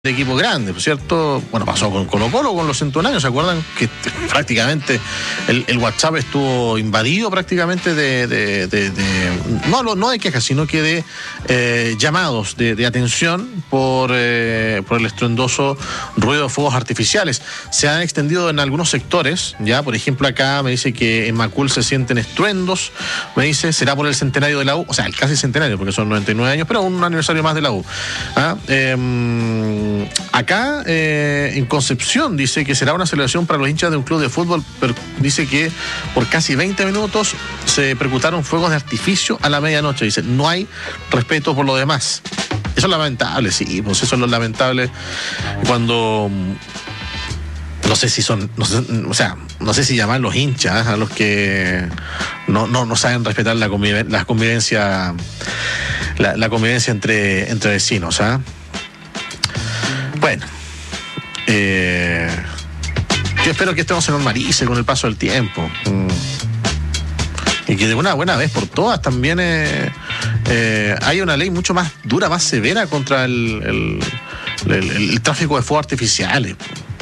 de equipo grande, ¿cierto? Bueno, pasó con Colo-Colo, con los centenarios, ¿se acuerdan? Que prácticamente el WhatsApp estuvo invadido prácticamente no de quejas, sino que de llamados de atención por el estruendoso ruido de fuegos artificiales. Se han extendido en algunos sectores, ya, por ejemplo, acá me dice que en Macul se sienten estruendos, me dice, será por el centenario de la U, o sea, el casi centenario, porque son 99 años, pero un aniversario más de la U. Acá en Concepción dice que será una celebración para los hinchas de un club de fútbol, pero dice que por casi 20 minutos se percutaron fuegos de artificio a la medianoche. Dice, no hay respeto por lo demás. Eso es lamentable, sí, pues eso es lo lamentable cuando no sé si son, no sé si llamar los hinchas a los que no saben respetar la convivencia entre vecinos, ¿ah? Bueno, yo espero que esto no se normalice con el paso del tiempo. Y que de una buena vez por todas también haya una ley mucho más dura, más severa contra el tráfico de fuegos artificiales.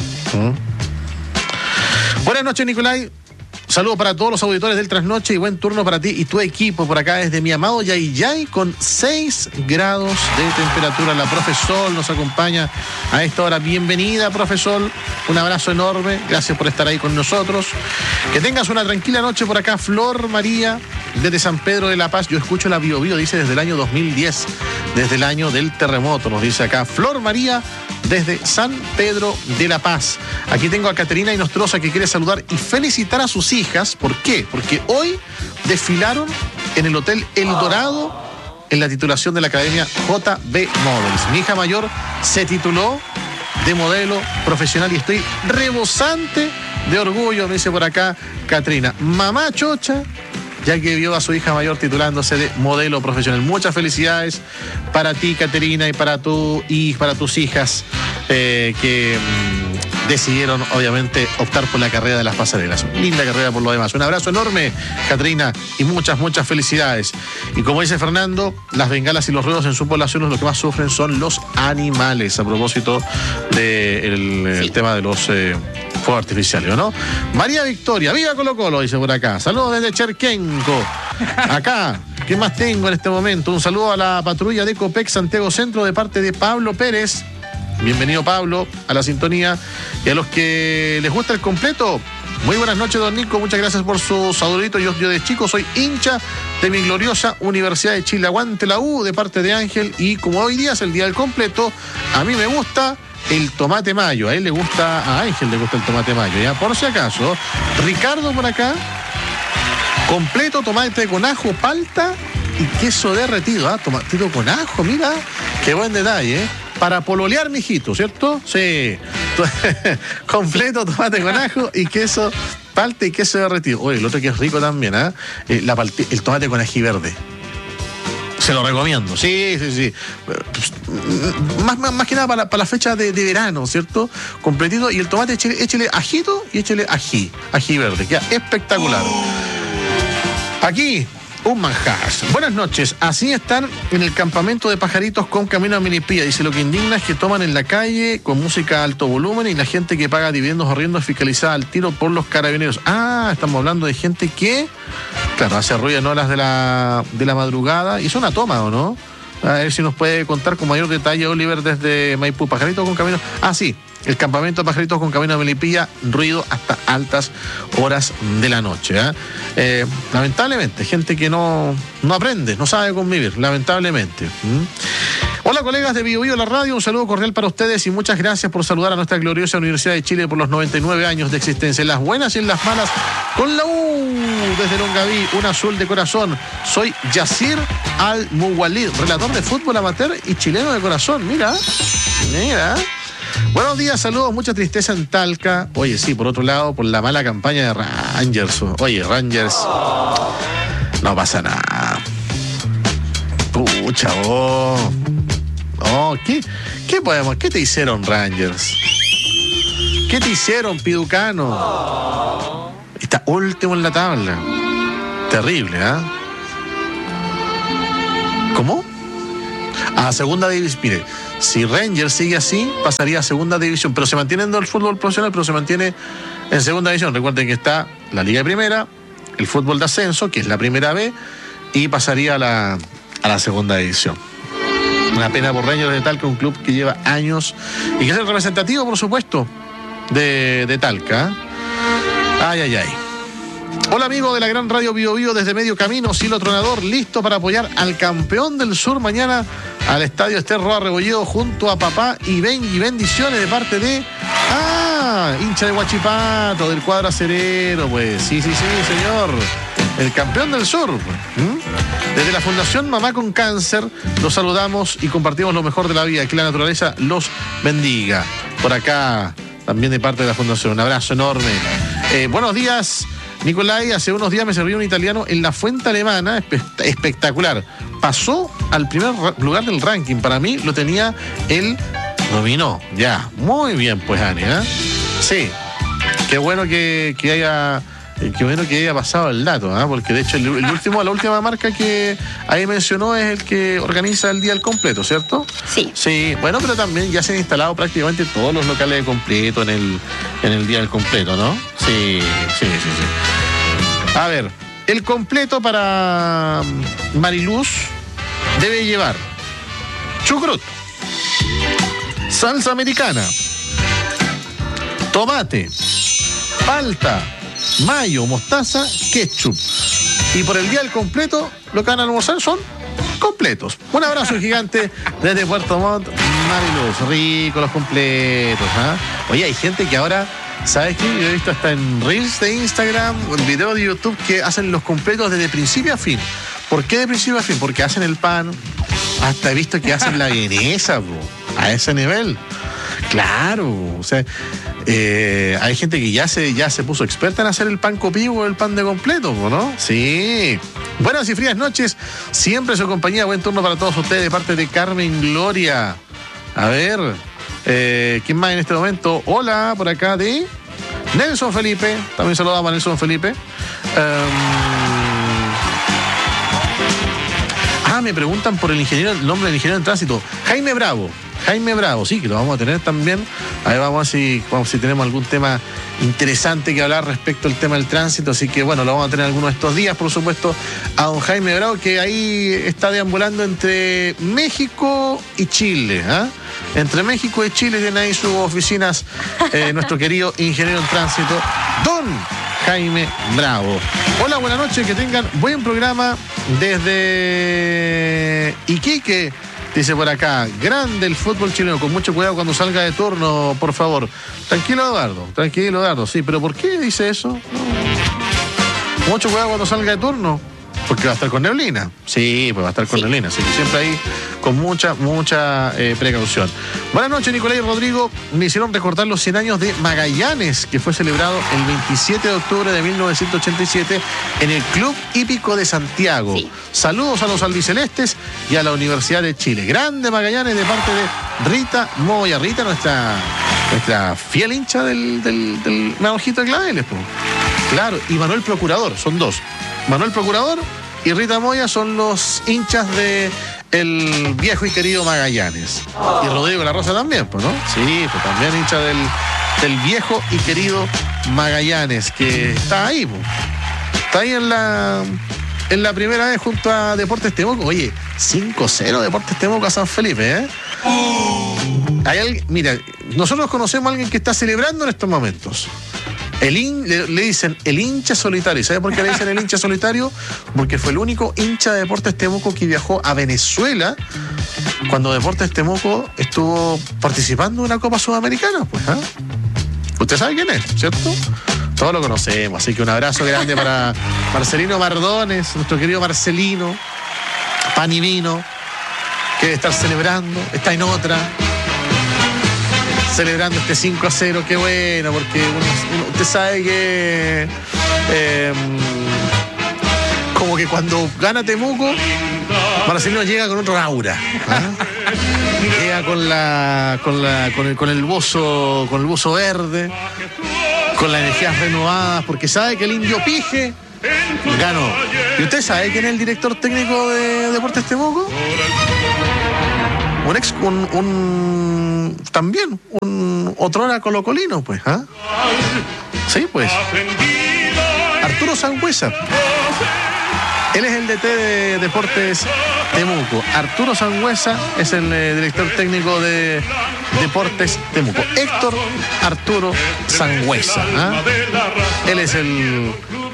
Buenas noches, Nicolai. Saludos para todos los auditores del Trasnoche y buen turno para ti y tu equipo por acá desde mi amado Yayay con 6 grados de temperatura. La Profesol nos acompaña a esta hora. Bienvenida, Profesol. Un abrazo enorme. Gracias por estar ahí con nosotros. Que tengas una tranquila noche por acá. Flor María desde San Pedro de la Paz. Yo escucho la Bio Bio, dice, desde el año 2010, desde el año del terremoto, nos dice acá Flor María desde San Pedro de la Paz. Aquí tengo a Caterina Inostroza que quiere saludar y felicitar a sus hijas. ¿Por qué? Porque hoy desfilaron en el Hotel El Dorado en la titulación de la Academia JB Models. Mi hija mayor se tituló de modelo profesional y estoy rebosante de orgullo, me dice por acá Caterina. Mamá chocha, ya que vio a su hija mayor titulándose de modelo profesional. Muchas felicidades para ti, Caterina, y para tus hijas que decidieron, obviamente, optar por la carrera de las pasarelas. Linda carrera por lo demás. Un abrazo enorme, Caterina, y muchas felicidades. Y como dice Fernando, las bengalas y los ruidos en su población lo que más sufren son los animales, a propósito del tema de los fuegos artificiales, ¿no? María Victoria, viva Colo-Colo, dice por acá. Saludos desde Cherquenco. Acá, ¿qué más tengo en este momento? Un saludo a la patrulla de Copec Santiago Centro de parte de Pablo Pérez. Bienvenido, Pablo, a la sintonía. Y a los que les gusta el completo, muy buenas noches, don Nico. Muchas gracias por su saludito. Yo de chico soy hincha de mi gloriosa Universidad de Chile. Aguante la U, de parte de Ángel. Y como hoy día es el día del completo, a mí me gusta el tomate mayo. A Ángel le gusta el tomate mayo, ya, por si acaso. Ricardo por acá, completo, tomate con ajo, palta y queso derretido. Tomatito con ajo, mira, qué buen detalle, para pololear, mijito, ¿cierto? Sí. Completo, tomate con ajo y queso, palta y queso derretido. Oye, el otro que es rico también, el tomate con ají verde. Se lo recomiendo. Sí. Más que nada para la fecha de verano, ¿cierto? Completito. Y el tomate, échele ajito y échele ají verde. Queda espectacular. Aquí, un manjar. Buenas noches. Así están en el campamento de pajaritos con camino a Melipilla. Dice, lo que indigna es que toman en la calle con música a alto volumen y la gente que paga dividendos o arriendos fiscalizada al tiro por los carabineros. Estamos hablando de gente que, claro, hace ruido en horas de la madrugada. ¿Hizo una toma o no? A ver si nos puede contar con mayor detalle Oliver desde Maipú. Pajaritos con camino. Sí. El campamento de pajaritos con camino a Melipilla, ruido hasta altas horas de la noche. Lamentablemente, gente que no aprende, no sabe convivir, lamentablemente. Hola, colegas de Bio Bio, la radio, un saludo cordial para ustedes y muchas gracias por saludar a nuestra gloriosa Universidad de Chile por los 99 años de existencia, en las buenas y en las malas, con la U, desde Longaví, un azul de corazón. Soy Yacir Al-Muwalid, relator de fútbol amateur y chileno de corazón, mira. Buenos días, saludos, mucha tristeza en Talca. Oye, sí, por otro lado, por la mala campaña de Rangers. Oye, Rangers, no pasa nada. Pucha, ¿qué te hicieron, Rangers? ¿Qué te hicieron, Piducano? Está último en la tabla. Terrible, ¿Cómo? A segunda división, mire, Si Rangers sigue así, pasaría a segunda división, pero se mantiene en el fútbol profesional, pero se mantiene en segunda división. Recuerden que está la Liga de Primera, el fútbol de ascenso, que es la Primera B, y pasaría a la segunda división. Una pena por Rangers de Talca, un club que lleva años y que es el representativo, por supuesto, de Talca. Ay, ay, ay. Hola, amigo de la gran radio Bio Bio desde Medio Camino, Silo Tronador, listo para apoyar al campeón del sur mañana al estadio Ester Roa Rebolledo junto a papá y bendiciones de parte de hincha de Huachipato, del cuadro acerero, pues. Sí, señor. El campeón del sur. Desde la Fundación Mamá con Cáncer los saludamos y compartimos lo mejor de la vida, que la naturaleza los bendiga. Por acá, también de parte de la Fundación, un abrazo enorme. Buenos días, Nicolai. Hace unos días me serví un italiano en la Fuente Alemana, espectacular. Pasó al primer lugar del ranking. Para mí lo tenía él, dominó. Ya, muy bien, pues, Ani, ¿eh? Sí, qué bueno que haya... Qué bueno que haya pasado el dato, porque de hecho la última marca que ahí mencionó es el que organiza el día al completo, ¿cierto? Sí. Sí, bueno, pero también ya se han instalado prácticamente todos los locales de completo en el día del completo, ¿no? Sí. A ver, el completo para Mariluz debe llevar chucrut, salsa americana, tomate, palta, mayo, mostaza, ketchup. Y por el día del completo, lo que van a almorzar son completos. Un abrazo gigante desde Puerto Montt, Mariluz. Rico los completos, Oye, hay gente que ahora, ¿sabes qué? Yo he visto hasta en Reels de Instagram, en videos de YouTube, que hacen los completos desde principio a fin. ¿Por qué de principio a fin? Porque hacen el pan. Hasta he visto que hacen la vienesa, a ese nivel. Claro, o sea, hay gente que ya se puso experta en hacer el pan copío o el pan de completo, ¿no? Sí. Buenas y frías noches, siempre su compañía, buen turno para todos ustedes de parte de Carmen Gloria. A ver, ¿quién más en este momento? Hola, por acá de Nelson Felipe, también saludamos a Nelson Felipe. Me preguntan por el nombre del ingeniero en tránsito, Jaime Bravo, sí, que lo vamos a tener también. Ahí vamos a ver si tenemos algún tema interesante que hablar respecto al tema del tránsito, así que bueno, lo vamos a tener algunos de estos días, por supuesto, a don Jaime Bravo, que ahí está deambulando entre México y Chile, Entre México y Chile tiene ahí sus oficinas nuestro querido ingeniero en tránsito, don Jaime Bravo. Hola, buenas noches, que tengan buen programa desde Iquique, dice por acá. Grande el fútbol chileno, con mucho cuidado cuando salga de turno, por favor. Tranquilo, Eduardo, sí, pero ¿por qué dice eso? No. Mucho cuidado cuando salga de turno, porque va a estar con neblina. Sí, pues va a estar con neblina, así que siempre ahí con mucha precaución. Buenas noches, Nicolás y Rodrigo. Me hicieron recordar los 100 años de Magallanes, que fue celebrado el 27 de octubre de 1987 en el Club Hípico de Santiago. Sí. Saludos a los albicelestes y a la Universidad de Chile. Grande Magallanes de parte de Rita Moya. Rita, nuestra fiel hincha del Naranjito de Claveles, pues. Claro, y Manuel Procurador, son dos. Manuel Procurador y Rita Moya son los hinchas de el viejo y querido Magallanes. Y Rodrigo La Rosa también, pues, ¿no? Sí, pues también hincha del viejo y querido Magallanes, que está ahí, pues. Está ahí en la primera vez junto a Deportes Temuco. Oye, 5-0 Deportes Temuco a San Felipe, Mira, nosotros conocemos a alguien que está celebrando en estos momentos. Le dicen el hincha solitario. ¿Sabe por qué le dicen el hincha solitario? Porque fue el único hincha de Deportes Temuco que viajó a Venezuela cuando Deportes Temuco estuvo participando en una Copa Sudamericana, pues, Usted sabe quién es, ¿cierto? Todos lo conocemos, así que un abrazo grande para Marcelino Mardones, nuestro querido Marcelino, pan y vino, que debe estar celebrando, está en otra, celebrando este 5-0, qué bueno, porque usted sabe que como que cuando gana Temuco, Marcelino llega con otro aura, llega con el buzo verde, con las energías renovadas, porque sabe que el Indio Pije ganó. ¿Y usted sabe quién es el director técnico de Deportes Temuco? también un otrora colocolino, pues, ¿ah? Sí, pues. Arturo Sangüesa. Él es el DT de Deportes Temuco. Arturo Sangüesa es el director técnico de Deportes Temuco. Héctor Arturo Sangüesa. ¿Ah? Él es el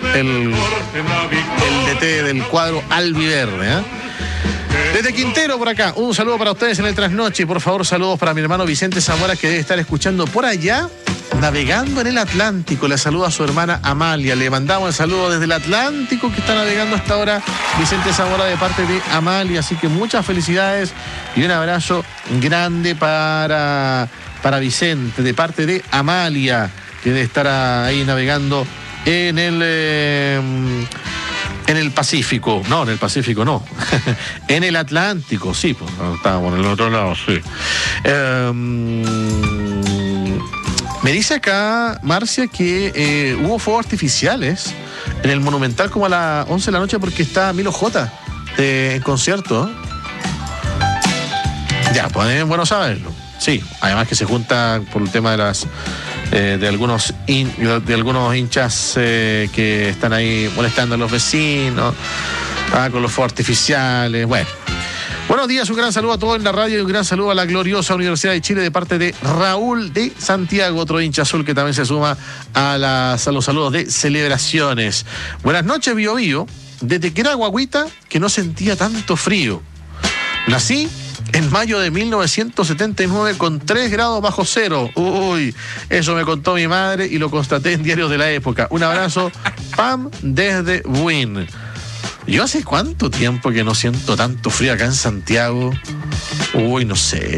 DT del cuadro albiverde. ¿Ah? Desde Quintero por acá, un saludo para ustedes en el trasnoche y por favor saludos para mi hermano Vicente Zamora que debe estar escuchando por allá, navegando en el Atlántico. Le saluda a su hermana Amalia, le mandamos el saludo desde el Atlántico que está navegando hasta ahora Vicente Zamora de parte de Amalia, así que muchas felicidades y un abrazo grande para Vicente de parte de Amalia que debe estar ahí navegando en el Pacífico, no, en el Pacífico no, en el Atlántico, sí, pues estábamos en el otro lado, sí. Me dice acá, Marcia, que hubo fuegos artificiales en el Monumental como a las 11 de la noche porque está Milo J en concierto. Ya, pues es bueno saberlo. Sí, además que se juntan por el tema de las... de algunos hinchas que están ahí molestando a los vecinos, con los fuegos artificiales. Bueno, buenos días, un gran saludo a todos en la radio y un gran saludo a la gloriosa Universidad de Chile de parte de Raúl de Santiago, otro hincha azul que también se suma a los saludos de celebraciones. Buenas noches, Bio Bio. Desde que era guaguita que no sentía tanto frío. Nací en mayo de 1979 con 3 grados bajo cero. Uy, eso me contó mi madre y lo constaté en diarios de la época. Un abrazo, Pam, desde Buin. Yo hace cuánto tiempo que no siento tanto frío acá en Santiago. Uy, no sé.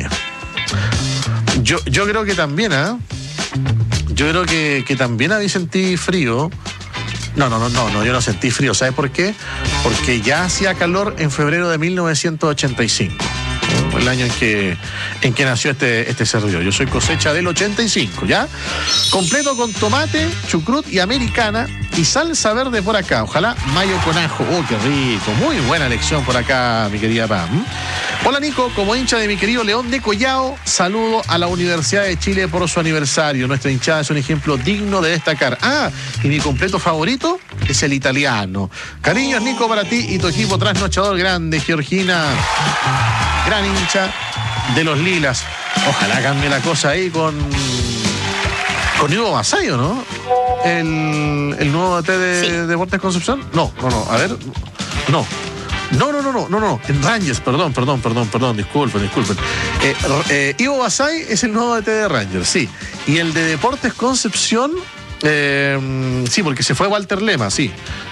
Yo creo que también, ¿ah? Yo creo que también había sentido frío. No, yo no sentí frío. ¿Sabes por qué? Porque ya hacía calor en febrero de 1985. El año en que nació este servidor. Yo soy cosecha del 85, ¿ya? Completo con tomate, chucrut y americana y salsa verde por acá. Ojalá mayo con ajo. ¡Oh, qué rico! Muy buena elección por acá, mi querida Pam. Hola, Nico. Como hincha de mi querido León de Collao, saludo a la Universidad de Chile por su aniversario. Nuestra hinchada es un ejemplo digno de destacar. Ah, y mi completo favorito es el italiano. Cariños, Nico, para ti y tu equipo trasnochador grande, Georgina. Gran hincha de los Lilas. Ojalá cambie la cosa ahí con Ivo Basayo, ¿no? El nuevo DT de Deportes Concepción. No, a ver. No. En Rangers, perdón. Disculpen. Ivo Basay es el nuevo DT de Rangers, sí. Y el de Deportes Concepción, sí, porque se fue Walter Lema, sí.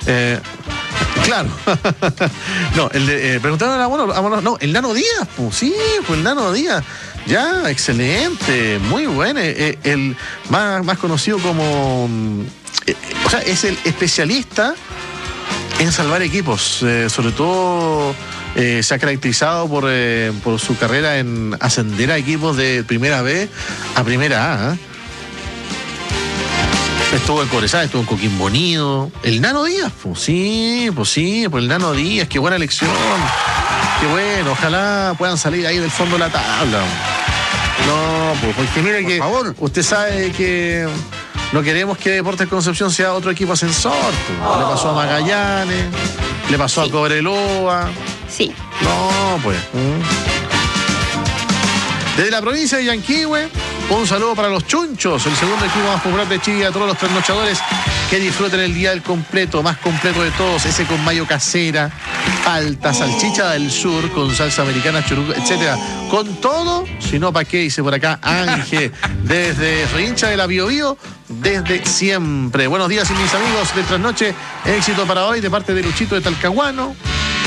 Claro. No, el de. Preguntaron a no, el Nano Díaz, pues sí, pues el Nano Díaz. Ya, excelente, muy bueno. El más conocido como. O sea, es el especialista en salvar equipos. Sobre todo se ha caracterizado por su carrera en ascender a equipos de primera B a primera A. Estuvo en Cobresal, estuvo en Coquimbo Unido. El Nano Díaz, pues el Nano Díaz, qué buena elección. Qué bueno, ojalá puedan salir ahí del fondo de la tabla. No, pues porque mire por que favor. Usted sabe que no queremos que Deportes Concepción sea otro equipo ascensor. Pues. Le pasó a Magallanes, le pasó a Cobreloa. Sí. No, pues. Desde la provincia de Yanquihue, un saludo para los Chunchos, el segundo equipo más popular de Chile, a todos los trasnochadores que disfruten el día del completo, más completo de todos, ese con mayo casera, palta, salchicha del sur, con salsa americana, churuco, etcétera. Con todo, si no, ¿para qué? Dice por acá Ángel, desde soy hincha de la Bio Bio, desde siempre. Buenos días, mis amigos de Trasnoche, éxito para hoy de parte de Luchito de Talcahuano.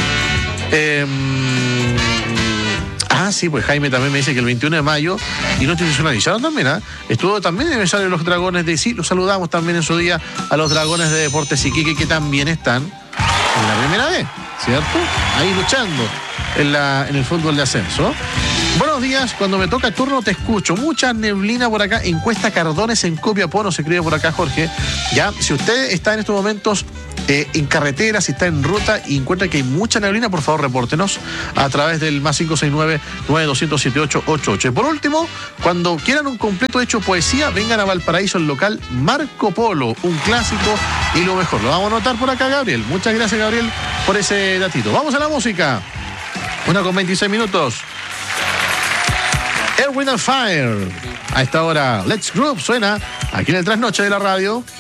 Sí, pues Jaime también me dice que el 21 de mayo, y no institucionalizaron también, estuvo también el aniversario de los Dragones de Sí, los saludamos también en su día a los Dragones de Deportes Iquique, que también están en la primera vez, ¿cierto? Ahí luchando en el fútbol de ascenso. Buenos días, cuando me toca turno te escucho. Mucha neblina por acá, encuesta Cardones en Copiapó, nos escribe por acá Jorge. Ya, si usted está en estos momentos en carretera, si está en ruta y encuentra que hay mucha neblina, por favor repórtenos a través del más 569-9200-7888. Y por último, cuando quieran un completo hecho poesía, vengan a Valparaíso, el local Marco Polo, un clásico y lo mejor. Lo vamos a anotar por acá, Gabriel. Muchas gracias, Gabriel, por ese datito. Vamos a la música. 1:26. Earth, Wind and Fire. A esta hora, Let's Groove suena aquí en el Trasnoche de la radio.